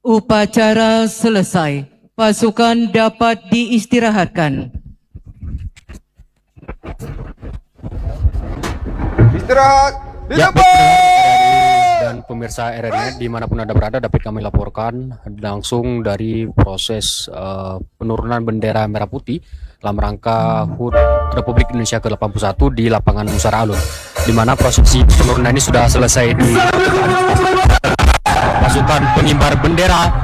Upacara selesai. Pasukan dapat diistirahatkan. Istirahat di Ya, tempat. baik, dan pemirsa RRI dimanapun Anda berada dapat kami laporkan langsung dari proses penurunan bendera merah putih dalam rangka HUT Republik Indonesia ke-81 di lapangan Musara Alun, di mana prosesi penurunan ini sudah selesai di pasukan pengibar bendera